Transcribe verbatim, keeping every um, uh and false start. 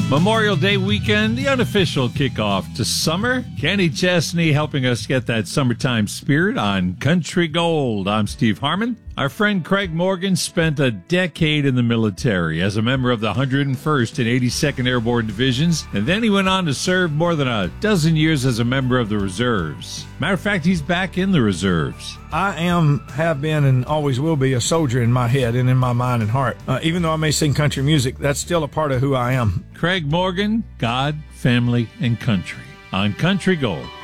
Memorial Day weekend, the unofficial kickoff to summer. Kenny Chesney helping us get that summertime spirit on Country Gold. I'm Steve Harmon. Our friend Craig Morgan spent a decade in the military as a member of the one hundred first and eighty-second Airborne Divisions, and then he went on to serve more than a dozen years as a member of the reserves. Matter of fact, he's back in the reserves. I am, have been, and always will be a soldier in my head and in my mind and heart. Uh, even though I may sing country music, that's still a part of who I am. Craig Morgan, God, Family, and Country on Country Gold.